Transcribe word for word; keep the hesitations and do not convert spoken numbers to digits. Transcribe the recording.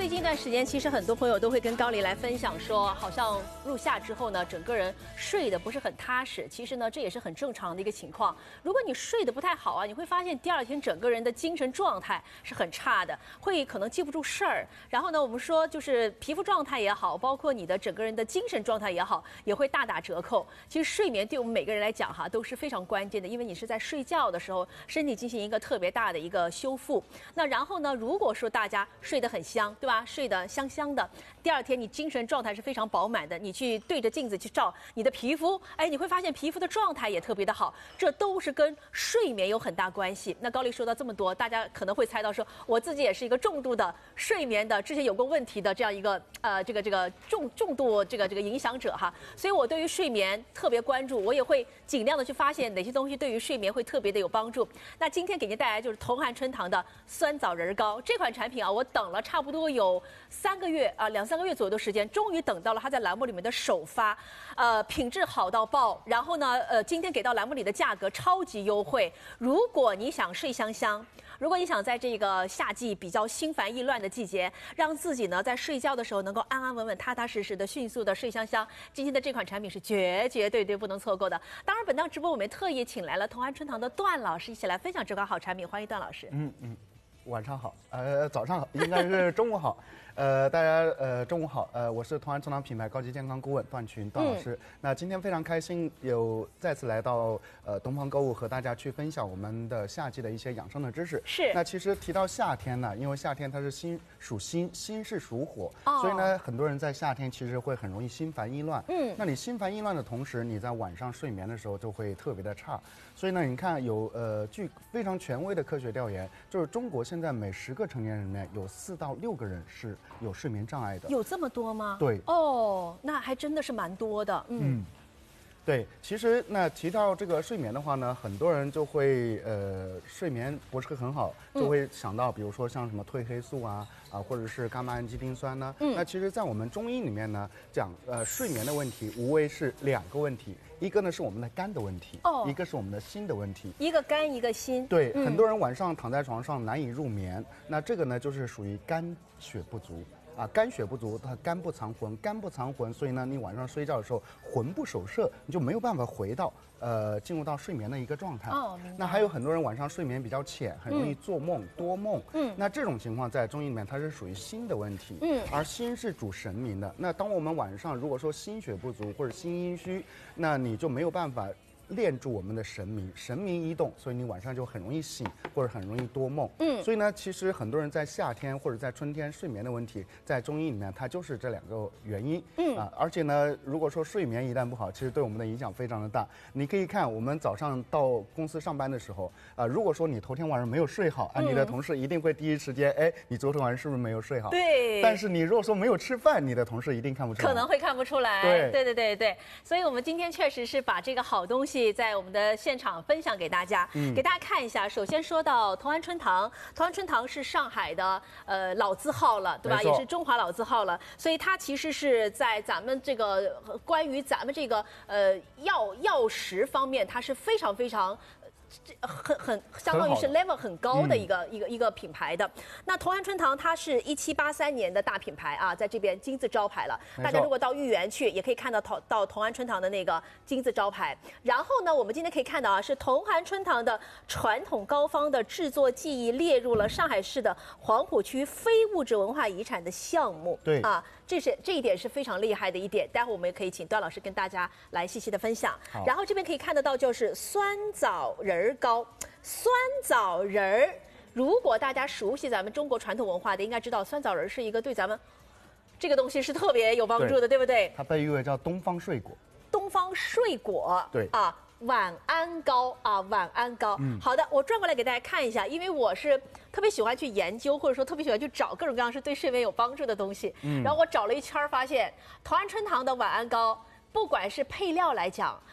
最近一段时间，其实很多朋友都会跟高丽来分享说，好像入夏之后呢，整个人睡得不是很踏实。其实呢，这也是很正常的一个情况。如果你睡得不太好啊，你会发现第二天整个人的精神状态是很差的，会可能记不住事儿。然后呢，我们说就是皮肤状态也好，包括你的整个人的精神状态也好，也会大打折扣。其实睡眠对我们每个人来讲哈，都是非常关键的，因为你是在睡觉的时候，身体进行一个特别大的一个修复。那然后呢，如果说大家睡得很香，对吧？睡得香香的，第二天你精神状态是非常饱满的。你去对着镜子去照你的皮肤，哎，你会发现皮肤的状态也特别的好，这都是跟睡眠有很大关系。那高丽说到这么多，大家可能会猜到说，我自己也是一个重度的睡眠的，之前有过问题的这样一个呃这个这个重重度这个这个影响者哈，所以我对于睡眠特别关注，我也会尽量的去发现哪些东西对于睡眠会特别的有帮助。那今天给您带来就是同寒春堂的酸枣仁膏这款产品啊，我等了差不多有三个月啊，两三个月左右的时间，终于等到了它在栏目里面的首发，呃，品质好到爆。然后呢，呃，今天给到栏目里的价格超级优惠。如果你想睡香香，如果你想在这个夏季比较心烦意乱的季节，让自己呢在睡觉的时候能够安安稳稳、踏踏实实的、迅速的睡香香，今天的这款产品是绝绝对对不能错过的。当然，本档直播我们特意请来了同寒春堂的段老师一起来分享这款好产品，欢迎段老师。 嗯嗯。晚上好，呃，早上好，应该是中午好，呃，大家呃中午好，呃，我是同寒春堂品牌高级健康顾问段群段老师。嗯、那今天非常开心有再次来到呃东方购物，和大家去分享我们的夏季的一些养生的知识。 是。 那其实提到夏天呢，因为夏天它是心属心，心是属火，哦、所以呢，很多人在夏天其实会很容易心烦意乱。嗯。那你心烦意乱的同时，你在晚上睡眠的时候就会特别的差。所以呢，你看有呃据非常权威的科学调研，就是中国现在每十个成年人里面有四到六个人是有睡眠障碍的。 有这么多吗？ 对。 哦，那还真的是蛮多的。嗯。嗯对，其实那提到这个睡眠的话呢，很多人就会呃睡眠不是很好，就会想到比如说像什么褪黑素啊啊，或者是伽马氨基丁酸呢。嗯。那其实，在我们中医里面呢，讲呃睡眠的问题，无非是两个问题，一个呢是我们的肝的问题，哦，一个是我们的心的问题。 一个肝，一个心。 对，嗯、很多人晚上躺在床上难以入眠，那这个呢就是属于肝血不足。啊，肝血不足，它肝不藏魂，肝不藏魂，所以呢，你晚上睡觉的时候魂不守舍，你就没有办法回到呃进入到睡眠的一个状态。哦，明白。那还有很多人晚上睡眠比较浅，很容易做梦、嗯、多梦。嗯，那这种情况在中医里面它是属于心的问题。嗯，而心是主神明的。那当我们晚上如果说心血不足或者心阴虚，那你就没有办法练住我们的神明，神明一动，所以你晚上就很容易醒，或者很容易多梦。嗯，所以呢，其实很多人在夏天或者在春天睡眠的问题，在中医里面它就是这两个原因。嗯啊，而且呢，如果说睡眠一旦不好，其实对我们的影响非常的大。你可以看我们早上到公司上班的时候，啊，如果说你头天晚上没有睡好，啊，你的同事一定会第一时间，哎，你昨天晚上是不是没有睡好？ 对。 但是你如果说没有吃饭，你的同事一定看不出来。 可能会看不出来。 对对对对对。所以我们今天确实是把这个好东西在我们的现场分享给大家，嗯、给大家看一下。首先说到同寒春堂，同寒春堂是上海的呃老字号了，对吧？也是中华老字号了，所以它其实是在咱们这个关于咱们这个呃药药食方面，它是非常非常。这很很相当于是 level 很高的一个、嗯、一个一个品牌的。那同寒春堂它是一七八三年的大品牌啊，在这边金字招牌了。大家如果到豫园去，也可以看到同到同寒春堂的那个金字招牌。然后呢，我们今天可以看到啊，是同寒春堂的传统膏方的制作技艺列入了上海市的黄浦区非物质文化遗产的项目。 对啊，这是这一点是非常厉害的一点。待会我们也可以请段老师跟大家来细细的分享。然后这边可以看得到就是酸枣仁仁膏，酸枣仁儿，如果大家熟悉咱们中国传统文化的，应该知道酸枣仁是一个对咱们这个东西是特别有帮助的， 对, 对不对？ 它被誉为叫东方睡果。 东方睡果， 对啊，晚安膏啊，晚安膏。嗯，好的，我转过来给大家看一下，因为我是特别喜欢去研究，或者说特别喜欢去找各种各样是对睡眠有帮助的东西。嗯，然后我找了一圈，发现同寒春堂的晚安膏。不管是配料来讲，